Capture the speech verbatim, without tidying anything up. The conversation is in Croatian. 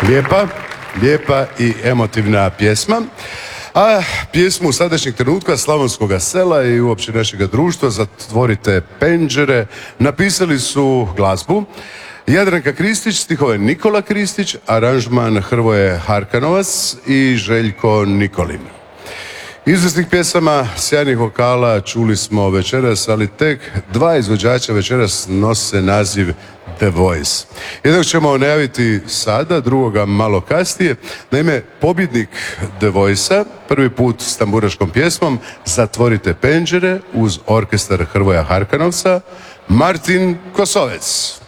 Lijepa, lijepa i emotivna pjesma. A pjesmu sadašnjeg trenutka slavonskog sela i uopće našega društva Zatvorite penđere napisali su glazbu Jadranka Kristić, stihove Nikola Kristić, aranžman Hrvoje Harkanovac i Željko Nikolin. Izvrsnih pjesama, sjajnih vokala čuli smo večeras, ali tek dva izvođača večeras nose naziv The Voice. Jednog ćemo najaviti sada, drugoga malo kasnije. Naime, pobjednik The Voice-a prvi put s tamburaškom pjesmom Zatvorite penđere uz orkestar Hrvoja Harkanovca, Martin Kosovec.